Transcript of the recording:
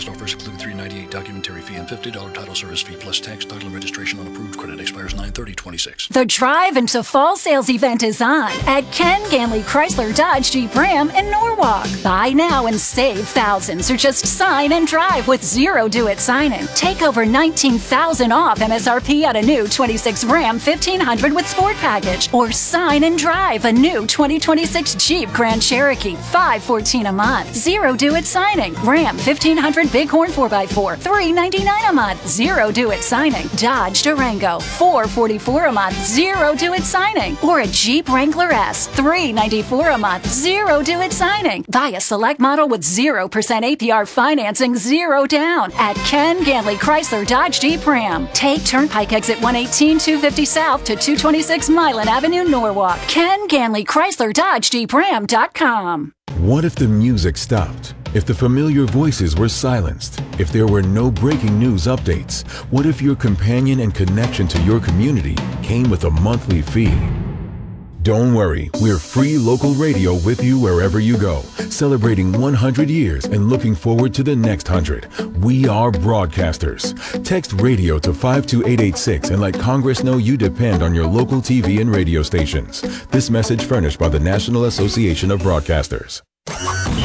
Best offers include $3.98 documentary fee and $50 title service fee plus tax, title, and registration on approved credit. Expires 9/30/26. The Drive into Fall sales event is on at Ken Ganley Chrysler Dodge Jeep Ram in Norwalk. Buy now and save thousands, or just sign and drive with zero do-it signing. Take over $19,000 off MSRP on a new 26 Ram 1500 with Sport Package, or sign and drive a new 2026 Jeep Grand Cherokee $514 a month. Zero do-it signing. Ram 1500 Bighorn 4x4 $399 a month. Zero do-it signing. Dodge Durango $444 a month. Zero do-it signing. Or a Jeep Wrangler S $394 a month. Zero do-it signing. Buy a select model with 0% APR financing, zero down at Ken Ganley Chrysler Dodge Jeep Ram. Take Turnpike exit 118 250 South to 226 Milan Avenue, Norwalk. Ken Ganley Chrysler Dodge Jeep Ram.com. What if the music stopped? If the familiar voices were silenced? If there were no breaking news updates? What if your companion and connection to your community came with a monthly fee? Don't worry, we're free local radio with you wherever you go, celebrating 100 years and looking forward to the next 100. We are broadcasters. Text radio to 52886 and let Congress know you depend on your local TV and radio stations. This message furnished by the National Association of Broadcasters.